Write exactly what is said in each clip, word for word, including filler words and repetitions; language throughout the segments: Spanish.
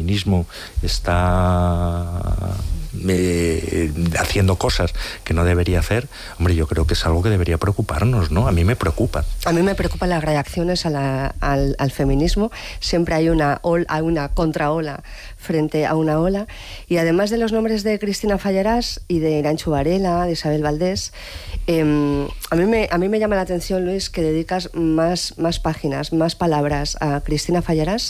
feminismo está eh, haciendo cosas que no debería hacer, hombre, yo creo que es algo que debería preocuparnos, ¿no? A mí me preocupa. A mí me preocupan las reacciones a la, al, al feminismo. Siempre hay una, ol, una contraola frente a una ola. Y además de los nombres de Cristina Fallarás y de Irantxu Varela, de Isabel Valdés, eh, a, mí me, a mí me llama la atención, Luis, que dedicas más, más páginas, más palabras a Cristina Fallarás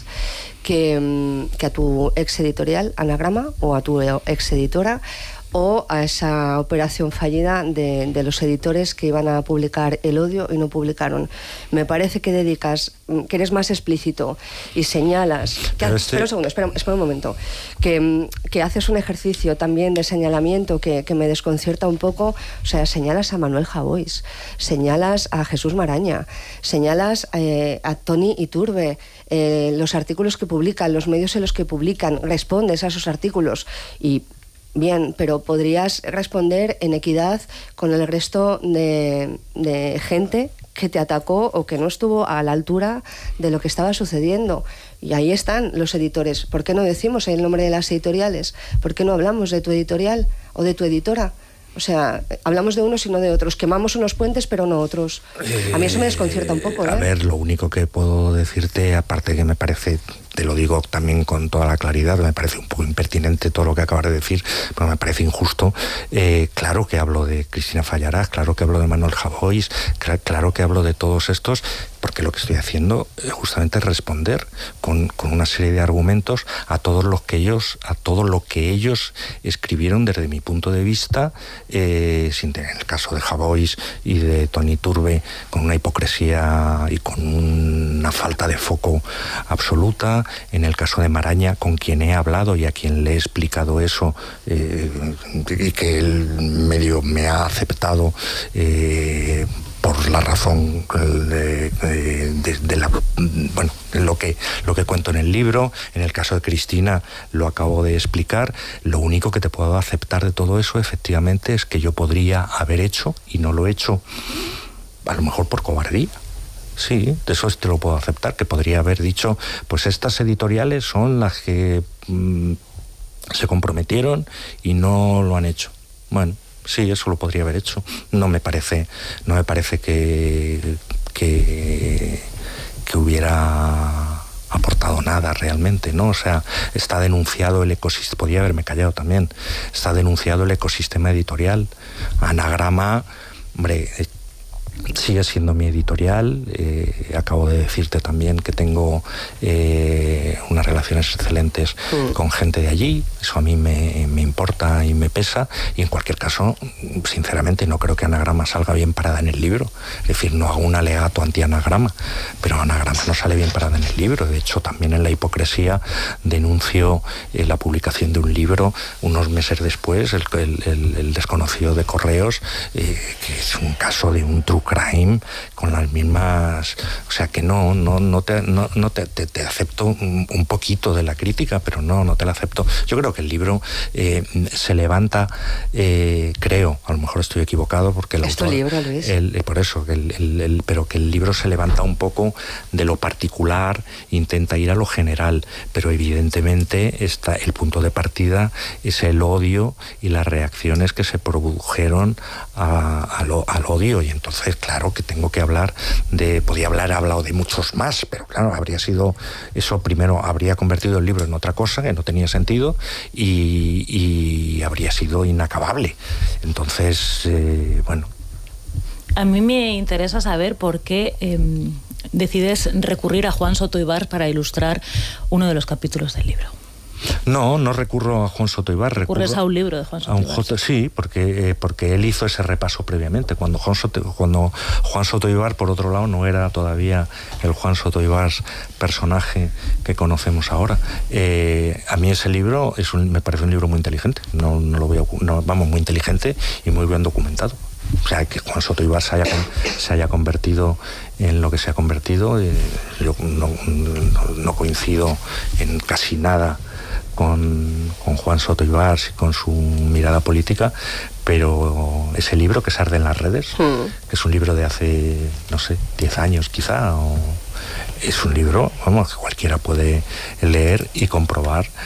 que, que a tu ex editorial Anagrama o a tu ex editora, o a esa operación fallida de, de los editores que iban a publicar El odio y no publicaron. Me parece que dedicas, que eres más explícito y señalas... Que, este... Espera un segundo, espera, espera un momento. Que, que haces un ejercicio también de señalamiento que, que me desconcierta un poco. O sea, señalas a Manuel Javois, señalas a Jesús Maraña, señalas eh, a Toni Iturbe, eh, los artículos que publican, los medios en los que publican, respondes a esos artículos y... Bien, pero podrías responder en equidad con el resto de, de gente que te atacó o que no estuvo a la altura de lo que estaba sucediendo. Y ahí están los editores. ¿Por qué no decimos el nombre de las editoriales? ¿Por qué no hablamos de tu editorial o de tu editora? O sea, hablamos de unos y no de otros. Quemamos unos puentes, pero no otros. Eh, a mí eso me desconcierta un poco, ¿eh? A ver, lo único que puedo decirte, aparte que me parece, te lo digo también con toda la claridad, me parece un poco impertinente todo lo que acabas de decir, pero me parece injusto. Eh, claro que hablo de Cristina Fallarás, claro que hablo de Manuel Javois, cl- claro que hablo de todos estos, porque lo que estoy haciendo es justamente responder con, con una serie de argumentos a todos los que ellos, a todo lo que ellos escribieron desde mi punto de vista, eh, sin tener en el caso de Javois y de Toni Iturbe, con una hipocresía y con una falta de foco absoluta. En el caso de Maraña, con quien he hablado y a quien le he explicado eso, eh, y que él medio me ha aceptado eh, por la razón de, de, de, de la, bueno, lo que, lo que cuento en el libro. En el caso de Cristina lo acabo de explicar. Lo único que te puedo aceptar de todo eso, efectivamente, es que yo podría haber hecho, y no lo he hecho, a lo mejor por cobardía. Sí, de eso te lo puedo aceptar, que podría haber dicho, pues estas editoriales son las que mmm, se comprometieron y no lo han hecho. Bueno, sí, eso lo podría haber hecho. No me parece, no me parece que, que, que hubiera aportado nada realmente, ¿no? O sea, está denunciado el ecosistema, podría haberme callado también, está denunciado el ecosistema editorial. Anagrama, hombre, sigue siendo mi editorial. Eh, acabo de decirte también que tengo eh, unas relaciones excelentes mm. con gente de allí. Eso a mí me, me importa y me pesa. Y en cualquier caso, sinceramente, no creo que Anagrama salga bien parada en el libro. Es decir, no hago un alegato anti-Anagrama, pero Anagrama no sale bien parada en el libro. De hecho, también en La hipocresía denuncio eh, la publicación de un libro unos meses después, el, el, el, el desconocido de Correos, eh, que es un caso de un truco crime con las mismas, o sea que no no no te no, no te, te, te acepto un, un poquito de la crítica, pero no no te la acepto. Yo creo que el libro eh, se levanta, eh, creo, a lo mejor estoy equivocado porque el es autor, tu libro, Luis. El, por eso el, el, el, pero que el libro se levanta un poco de lo particular, intenta ir a lo general, pero evidentemente está el punto de partida es el odio y las reacciones que se produjeron a, a lo, al odio, y entonces claro que tengo que hablar de, podía hablar, he hablado de muchos más, pero claro, habría sido, eso primero habría convertido el libro en otra cosa que no tenía sentido y, y habría sido inacabable. Entonces, eh, bueno. A mí me interesa saber por qué eh, decides recurrir a Juan Soto Ibars para ilustrar uno de los capítulos del libro. No, no recurro a Juan Soto Ibars. ¿Recurres a un libro de Juan Soto Ibars? Sí, porque, eh, porque él hizo ese repaso previamente. Cuando Juan, Soto, cuando Juan Soto Ibars, por otro lado, no era todavía el Juan Soto Ibars personaje que conocemos ahora. Eh, a mí ese libro es un, me parece un libro muy inteligente. No, no lo voy a, no, vamos, muy inteligente y muy bien documentado. O sea, que Juan Soto Ibars se haya, se haya convertido en lo que se ha convertido. Eh, yo no, no, no coincido en casi nada Con, con Juan Soto Ibars y con su mirada política, pero ese libro que se arde en las redes, mm. que es un libro de hace, no sé, diez años quizá, o es un libro, vamos, que cualquiera puede leer y comprobar